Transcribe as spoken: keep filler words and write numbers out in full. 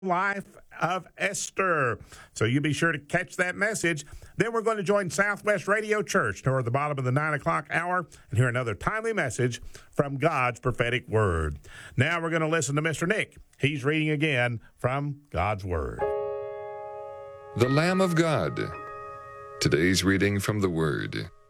life of Esther. So you be sure to catch that message. Then we're going to join Southwest Radio Church toward the bottom of the nine o'clock hour and hear another timely message from God's prophetic word. Now we're going to listen to Mister Nick. He's reading again from God's word. The Lamb of God. Today's reading from the Word.